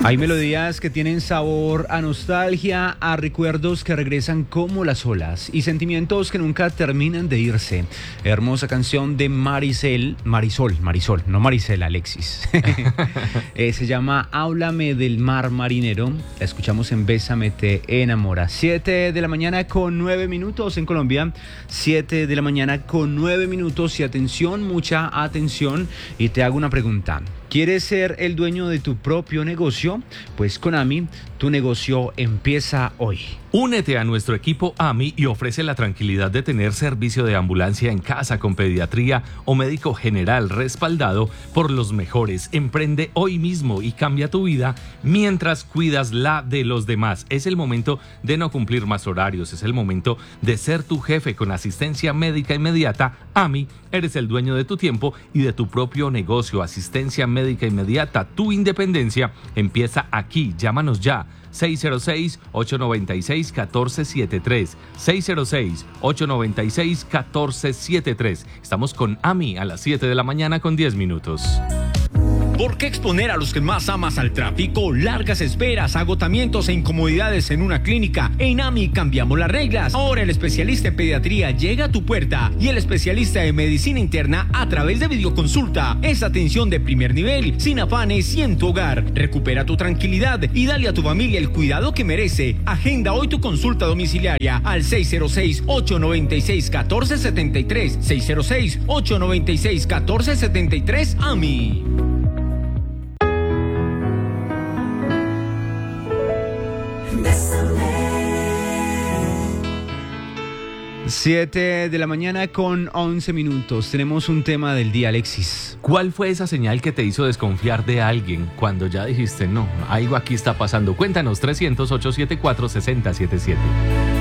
Hay melodías que tienen sabor a nostalgia, a recuerdos que regresan como las olas y sentimientos que nunca terminan de irse. Hermosa canción de Marisol, no Maricela, Alexis. Se llama Háblame del mar marinero. La escuchamos en Bésame te enamora. 7 de la mañana con 9 minutos en Colombia. 7 de la mañana con 9 minutos y atención, mucha atención. Y te hago una pregunta. ¿Quieres ser el dueño de tu propio negocio? Pues con AMI, tu negocio empieza hoy. Únete a nuestro equipo AMI y ofrece la tranquilidad de tener servicio de ambulancia en casa con pediatría o médico general respaldado por los mejores. Emprende hoy mismo y cambia tu vida mientras cuidas la de los demás. Es el momento de no cumplir más horarios, es el momento de ser tu jefe con asistencia médica inmediata. AMI, eres el dueño de tu tiempo y de tu propio negocio. Asistencia médica inmediata, tu independencia empieza aquí. Llámanos ya. 606-896-1473. 606-896-1473. Estamos con AMI a las 7 de la mañana con 10 minutos. ¿Por qué exponer a los que más amas al tráfico? Largas esperas, agotamientos e incomodidades en una clínica. En AMI cambiamos las reglas. Ahora el especialista en pediatría llega a tu puerta y el especialista de medicina interna a través de videoconsulta. Es atención de primer nivel, sin afanes y en tu hogar. Recupera tu tranquilidad y dale a tu familia el cuidado que merece. Agenda hoy tu consulta domiciliaria al 606-896-1473. 606-896-1473 AMI. 7 de la mañana con 11 minutos. Tenemos un tema del día, Alexis. ¿Cuál fue esa señal que te hizo desconfiar de alguien cuando ya dijiste, no, algo aquí está pasando? Cuéntanos, 300-874-6077.